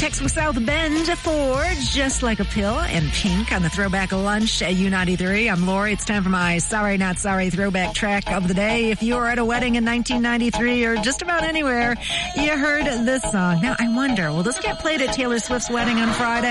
Texas South Bend for Just Like a Pill and Pink on the Throwback Lunch at U93. I'm Lori. It's time for my Sorry Not Sorry throwback track of the day. If you were at a wedding in 1993 or just about anywhere, you heard this song. Now, I wonder, will this get played at Taylor Swift's wedding on Friday?